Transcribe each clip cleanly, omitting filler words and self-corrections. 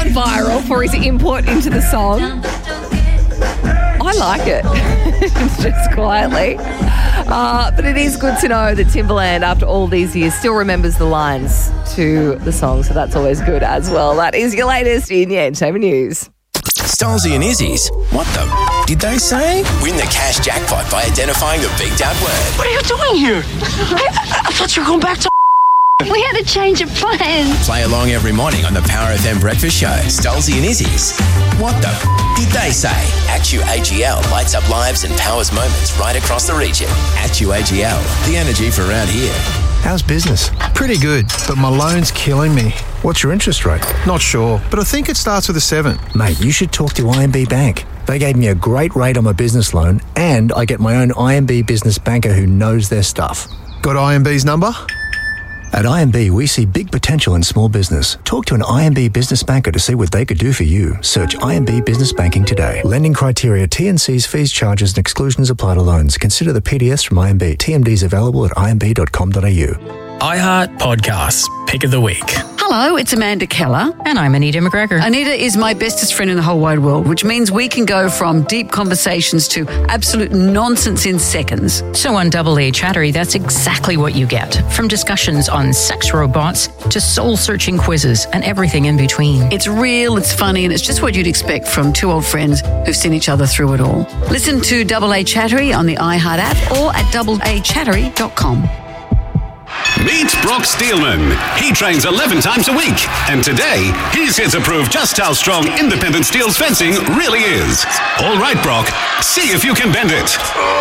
viral for his input into the song. I like it, just quietly. But it is good to know that Timbaland, after all these years, still remembers the lines to the song, so that's always good as well. That is your latest in your entertainment news. Stolzy and Izzy's What the did they say? Win the cash jackpot by identifying the beeped out word. What are you doing here? I thought you were going back to... We had a change of plans. Play along every morning on the Power FM breakfast show. Stolzy and Izzy's What the did they say? Actu AGL lights up lives and powers moments right across the region. Actu AGL, the energy for around here. How's business? Pretty good, but my loan's killing me. What's your interest rate? Not sure, but I think it starts with a 7. Mate, you should talk to IMB Bank. They gave me a great rate on my business loan, and I get my own IMB business banker who knows their stuff. Got IMB's number? At IMB, we see big potential in small business. Talk to an IMB business banker to see what they could do for you. Search IMB Business Banking today. Lending criteria, T&Cs, fees, charges and exclusions apply to loans. Consider the PDS from IMB. TMDs available at imb.com.au. iHeart Podcasts, Pick of the Week. Hello, it's Amanda Keller. And I'm Anita McGregor. Anita is my bestest friend in the whole wide world, which means we can go from deep conversations to absolute nonsense in seconds. So on Double A Chattery, that's exactly what you get. From discussions on sex robots to soul-searching quizzes and everything in between. It's real, it's funny, and it's just what you'd expect from two old friends who've seen each other through it all. Listen to Double A Chattery on the iHeart app or at doubleachattery.com. Meet Brock Steelman. He trains 11 times a week. And today, he's here to prove just how strong independent steel's fencing really is. All right, Brock. See if you can bend it.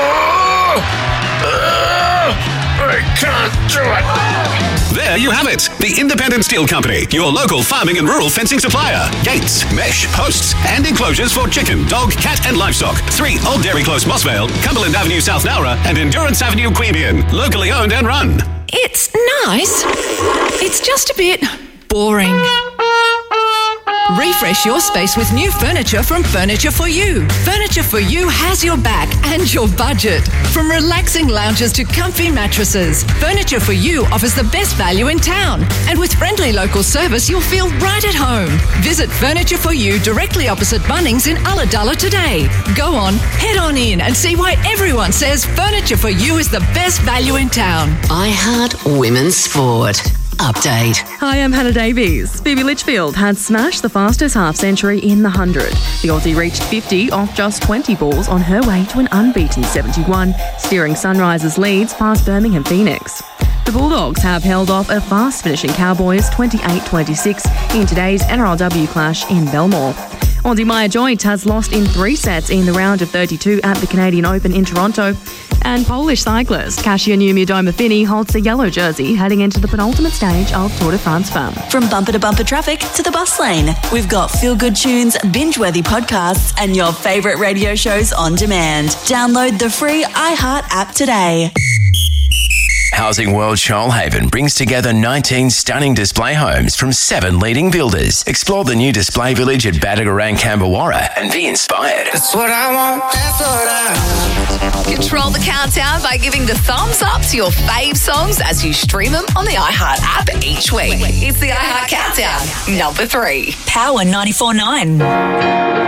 I can't do it. There you have it. The Independent Steel Company, your local farming and rural fencing supplier. Gates, mesh, posts, and enclosures for chicken, dog, cat, and livestock. 3 Old Dairy Close, Mossvale, Cumberland Avenue, South Nowra, and Endurance Avenue, Queanbeyan. Locally owned and run. It's nice. It's just a bit boring. Refresh your space with new furniture from Furniture For You. Furniture For You has your back and your budget. From relaxing lounges to comfy mattresses, Furniture For You offers the best value in town. And with friendly local service, you'll feel right at home. Visit Furniture For You directly opposite Bunnings in Ulladulla today. Go on, head on in and see why everyone says Furniture For You is the best value in town. iHeart Women's Sport. Update. Hi, I'm Hannah Davies. Phoebe Litchfield had smashed the fastest half-century in the 100. The Aussie reached 50 off just 20 balls on her way to an unbeaten 71, steering Sunrisers leads past Birmingham Phoenix. The Bulldogs have held off a fast-finishing Cowboys 28-26 in today's NRLW clash in Belmore. Aussie Maya Joint has lost in 3 sets in the round of 32 at the Canadian Open in Toronto. And Polish cyclist Kasia Niewiadoma-Finney holds the yellow jersey heading into the penultimate stage of Tour de France Femme. From bumper to bumper traffic to the bus lane, we've got feel-good tunes, binge-worthy podcasts and your favourite radio shows on demand. Download the free iHeart app today. Housing World Shoalhaven brings together 19 stunning display homes from 7 leading builders. Explore the new display village at Badagarang, Camberwarra and be inspired. That's what I want. That's what I want. Control the countdown by giving the thumbs up to your fave songs as you stream them on the iHeart app each week. It's the iHeart Countdown, number 3. Power 94.9.